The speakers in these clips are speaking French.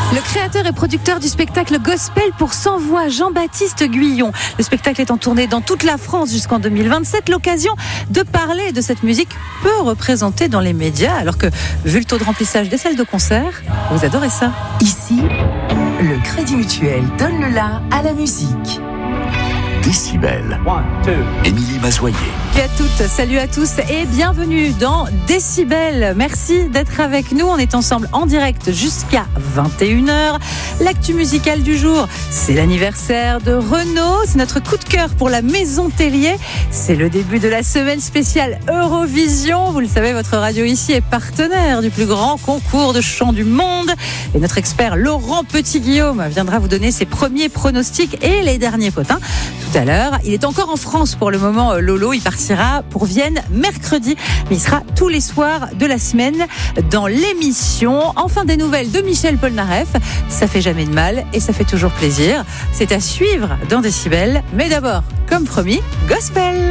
Le créateur et producteur du spectacle Gospel pour 100 voix, Jean-Baptiste Guyon. Le spectacle est en tournée dans toute la France jusqu'en 2027. L'occasion de parler de cette musique peu représentée dans les médias, alors que, vu le taux de remplissage des salles de concert, vous adorez ça. Ici, le Crédit Mutuel donne le la à la musique. Décibel. Émilie Mazoyer. Salut à toutes, salut à tous et bienvenue dans Décibel. Merci d'être avec nous. On est ensemble en direct jusqu'à 21h. L'actu musicale du jour, c'est l'anniversaire de Renaud. C'est notre coup de cœur pour la Maison Tellier. C'est le début de la semaine spéciale Eurovision. Vous le savez, votre radio ici est partenaire du plus grand concours de chant du monde. Et notre expert Laurent Petit-Guillaume viendra vous donner ses premiers pronostics et les derniers potins tout à l'heure. Il est encore en France pour le moment, Lolo. Il partira pour Vienne mercredi, mais il sera tous les soirs de la semaine dans l'émission. Enfin, des nouvelles de Michel Polnareff. Ça fait jamais de mal et ça fait toujours plaisir. C'est à suivre dans Décibel. Mais d'abord, comme promis, Gospel.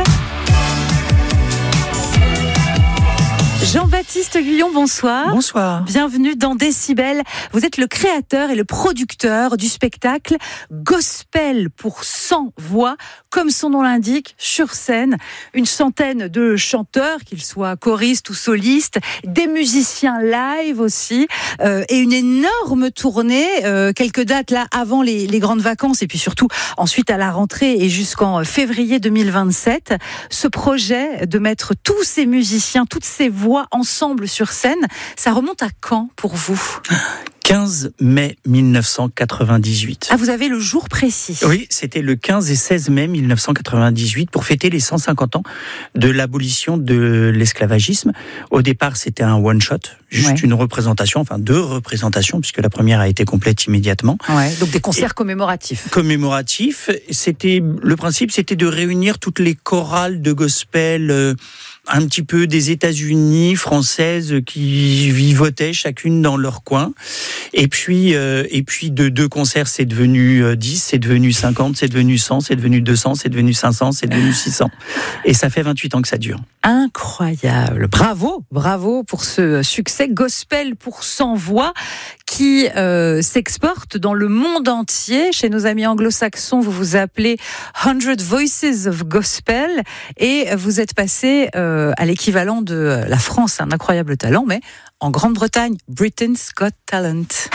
Jean-Baptiste Guyon, bonsoir. Bonsoir. Bienvenue dans Décibel. Vous êtes le créateur et le producteur du spectacle Gospel pour 100 voix. Comme son nom l'indique, sur scène, une centaine de chanteurs, qu'ils soient choristes ou solistes, des musiciens live aussi, et une énorme tournée, quelques dates là avant les grandes vacances, et puis surtout ensuite à la rentrée et jusqu'en février 2027. Ce projet de mettre tous ces musiciens, toutes ces voix ensemble sur scène, ça remonte à quand pour vous ? 15 mai 1998. Ah, vous avez le jour précis. Oui, c'était le 15 et 16 mai 1998 pour fêter les 150 ans de l'abolition de l'esclavagisme. Au départ, c'était un one-shot, juste une représentation, enfin 2 représentations, puisque la première a été complète immédiatement. Ouais, donc des concerts commémoratifs. Commémoratifs. Le principe, c'était de réunir toutes les chorales de gospel, un petit peu des États-Unis, françaises, qui vivotaient chacune dans leur coin. Et puis de 2 concerts, c'est devenu 10, c'est devenu 50, c'est devenu 100, c'est devenu 200, c'est devenu 500, c'est devenu 600. Et ça fait 28 ans que ça dure. Incroyable. Bravo pour ce succès Gospel pour 100 voix qui s'exporte dans le monde entier. Chez nos amis anglo-saxons, vous vous appelez 100 Voices of Gospel et vous êtes passé à l'équivalent de la France, un incroyable talent, mais en Grande-Bretagne, Britain's Got Talent.